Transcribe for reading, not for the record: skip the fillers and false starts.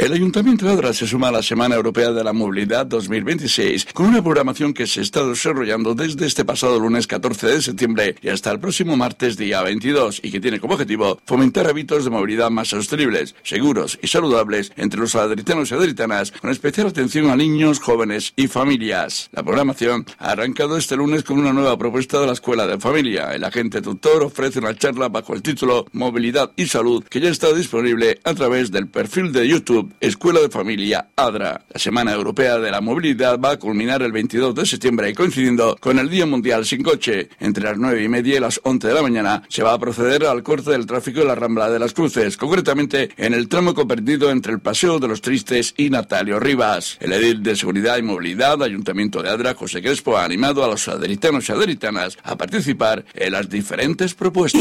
El Ayuntamiento de Adra se suma a la Semana Europea de la Movilidad 2026 con una programación que se está desarrollando desde este pasado lunes 14 de septiembre y hasta el próximo martes día 22 y que tiene como objetivo fomentar hábitos de movilidad más sostenibles, seguros y saludables entre los adritanos y adritanas, con especial atención a niños, jóvenes y familias. La programación ha arrancado este lunes con una nueva propuesta de la Escuela de Familia. El agente tutor ofrece una charla bajo el título Movilidad y Salud que ya está disponible a través del perfil de YouTube Escuela de Familia Adra. La Semana Europea de la Movilidad va a culminar el 22 de septiembre coincidiendo con el Día Mundial sin Coche. Entre las 9:30 y las 11 de la mañana se va a proceder al corte del tráfico de la Rambla de las Cruces, concretamente en el tramo comprendido entre el Paseo de los Tristes y Natalio Rivas. El edil de Seguridad y Movilidad, Ayuntamiento de Adra, José Crespo, ha animado a los adritanos y adritanas a participar en las diferentes propuestas.